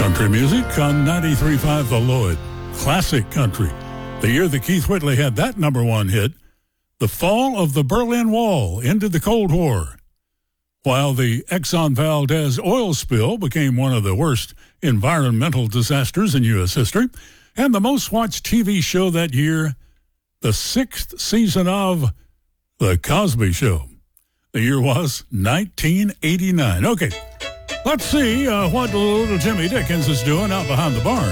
Country music on 93.5 The Lloyd. Classic country. The year that Keith Whitley had that number one hit, the fall of the Berlin Wall ended the Cold War, while the Exxon Valdez oil spill became one of the worst environmental disasters in U.S. history, and the most watched TV show that year, the 6th season of The Cosby Show. The year was 1989. Okay, let's see what little Jimmy Dickens is doing out behind the barn.